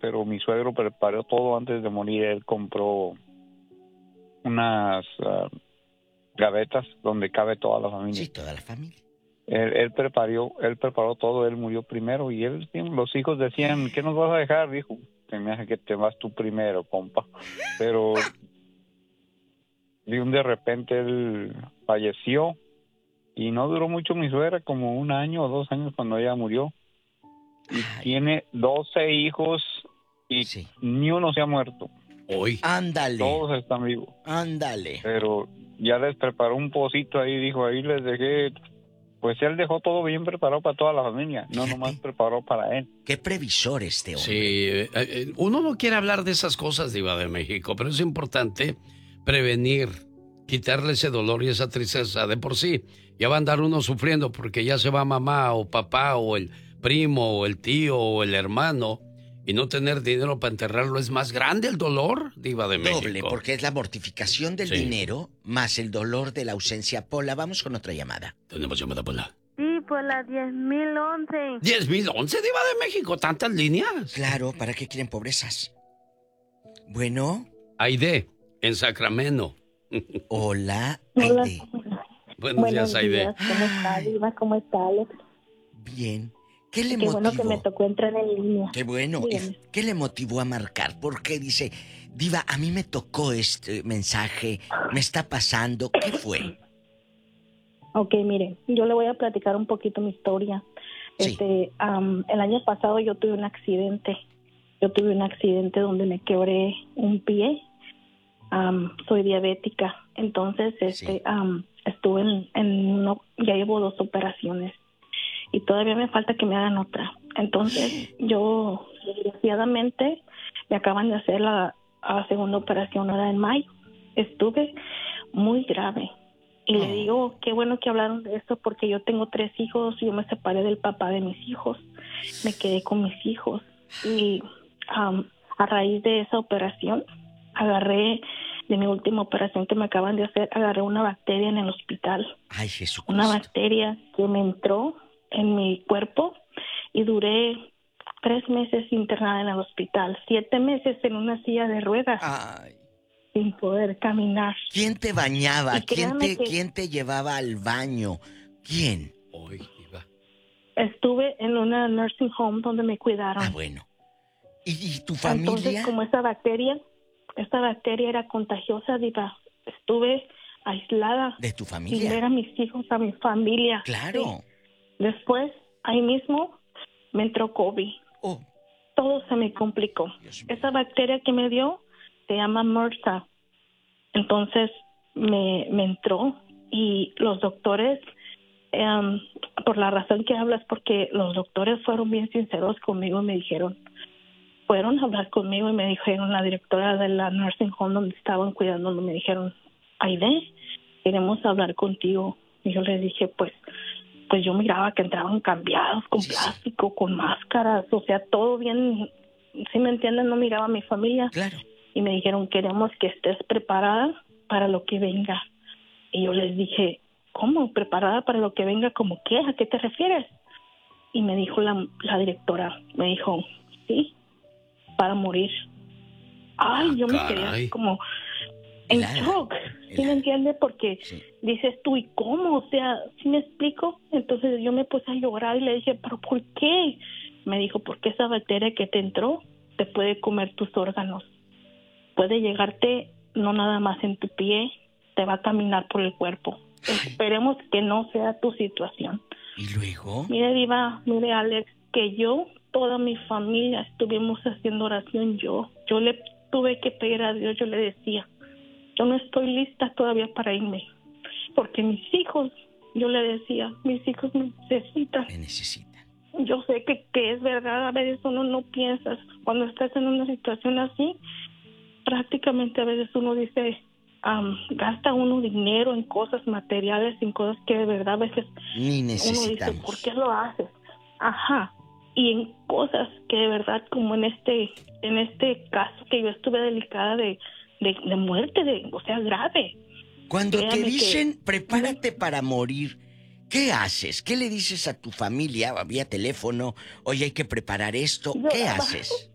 pero mi suegro preparó todo antes de morir. Él compró unas gavetas donde cabe toda la familia. Sí, toda la familia. Él preparó todo, él murió primero y los hijos decían, ¿qué nos vas a dejar? Dijo, se me hace que te vas tú primero, compa. Pero de repente él falleció y no duró mucho mi suegra, como 1 año o 2 años cuando ella murió. Y tiene 12 hijos y ni uno se ha muerto. Hoy. Ándale. Todos están vivos. Ándale. Pero ya les preparó un pocito ahí, dijo, ahí les dejé. Pues él dejó todo bien preparado para toda la familia, no nomás preparó para él. Qué previsor este hombre. Sí, uno no quiere hablar de esas cosas, Diva de México, pero es importante prevenir, quitarle ese dolor y esa tristeza. De por sí, ya va a andar uno sufriendo porque ya se va mamá o papá o el primo o el tío o el hermano, y no tener dinero para enterrarlo es más grande el dolor, Diva de México. Doble, porque es la mortificación del dinero más el dolor de la ausencia. Pola, vamos con otra llamada. Tenemos llamada, Pola. Sí, por la 10.011. ¿10.011, Diva de México? ¿Tantas líneas? Claro, ¿para qué quieren pobrezas? Bueno. Aide, en Sacramento. Hola, Aide. Buenos días, Aide. ¿Cómo está, Diva? ¿Cómo está, Alex? Bien. ¿Qué le motivó? Qué bueno que me tocó entrar en línea. Qué bueno. ¿Qué le motivó a marcar? ¿Por qué dice, Diva, a mí me tocó este mensaje, me está pasando? ¿Qué fue? Ok, mire, yo le voy a platicar un poquito mi historia. Sí. El año pasado yo tuve un accidente. Donde me quebré un pie. Soy diabética. Entonces, estuve ya llevo 2 operaciones. Y todavía me falta que me hagan otra. Entonces, yo, desgraciadamente, me acaban de hacer la segunda operación ahora en mayo. Estuve muy grave. Y le digo, qué bueno que hablaron de eso, porque yo tengo 3 hijos, yo me separé del papá de mis hijos, me quedé con mis hijos. Y a raíz de esa operación, de mi última operación que me acaban de hacer, agarré una bacteria en el hospital. Ay, Jesucristo. Una bacteria que me entró en mi cuerpo y duré 3 meses internada en el hospital, 7 meses en una silla de ruedas. Ay. Sin poder caminar. ¿Quién te bañaba? ¿Quién te llevaba al baño? ¿Quién? Hoy, Diva. Estuve en una nursing home donde me cuidaron. Ah, bueno. ¿Y tu familia? Entonces, como esta bacteria era contagiosa, Diva, estuve aislada. ¿De tu familia? Sin ver a mis hijos, a mi familia. Claro. Sí. Después, ahí mismo, me entró COVID. Oh. Todo se me complicó. Esa bacteria que me dio se llama MRSA. Entonces me entró y los doctores, por la razón que hablas, porque los doctores fueron bien sinceros conmigo y me dijeron, fueron a hablar conmigo y me dijeron, la directora de la nursing home donde estaban cuidándolo, me dijeron, Aide, queremos hablar contigo. Y yo les dije, pues yo miraba que entraban cambiados, con plástico, con máscaras, o sea, todo bien, ¿sí me entienden? No miraba a mi familia. Claro. Y me dijeron, queremos que estés preparada para lo que venga. Y yo les dije, ¿cómo? ¿Preparada para lo que venga? ¿Cómo qué? ¿A qué te refieres? Y me dijo la directora, me dijo, sí, para morir. Ay, yo me quedé así como en shock. ¿Sí me entiendes? Porque dices tú, ¿y cómo? O sea, ¿sí me explico? Entonces yo me puse a llorar y le dije, ¿pero por qué? Me dijo, porque esa bacteria que te entró te puede comer tus órganos. Puede llegarte no nada más en tu pie, te va a caminar por el cuerpo. Esperemos que no sea tu situación. ¿Y luego? Mire, Diva, mire, Alex, que toda mi familia estuvimos haciendo oración. Yo le tuve que pedir a Dios, yo le decía, yo no estoy lista todavía para irme, porque mis hijos, yo le decía, mis hijos me necesitan. Me necesitan. Yo sé que es verdad, a veces uno no piensas, cuando estás en una situación así, prácticamente a veces uno dice, gasta uno dinero en cosas materiales, en cosas que de verdad a veces ni necesitamos. Uno dice, ¿por qué lo haces? Ajá. Y en cosas que de verdad, como en este caso que yo estuve delicada de muerte, o sea, grave. Cuando te dicen, prepárate para morir, ¿qué haces? ¿Qué le dices a tu familia vía teléfono? Oye, hay que preparar esto. ¿Qué haces?